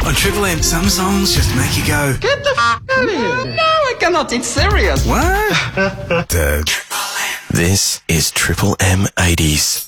On Triple M, some songs just make you go, Get the out of here. No, I cannot. It's serious. what? This is Triple M 80s.